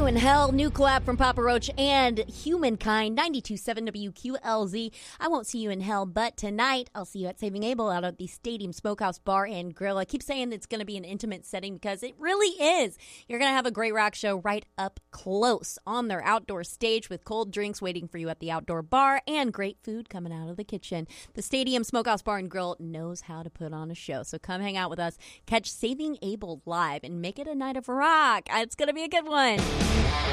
You in Hell, new collab from Papa Roach and Humankind, 92.7 WQLZ. I won't see you in hell, but tonight I'll see you at Saving Abel out at the Stadium Smokehouse Bar and Grill. I keep saying it's going to be an intimate setting because it really is. You're going to have a great rock show right up close on their outdoor stage with cold drinks waiting for you at the outdoor bar and great food coming out of the kitchen. The Stadium Smokehouse Bar and Grill knows how to put on a show, so come hang out with us. Catch Saving Abel live and make it a night of rock. It's going to be a good one.